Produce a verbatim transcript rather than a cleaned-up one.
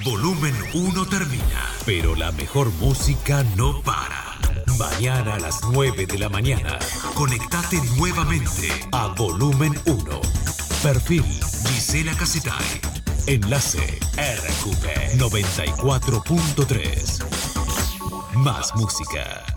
Volumen uno termina, pero la mejor música no para. Mañana a las nueve de la mañana, conectate nuevamente a Volumen uno. Perfil Gisela Casetay. Enlace R Q P noventa y cuatro punto tres. Más música.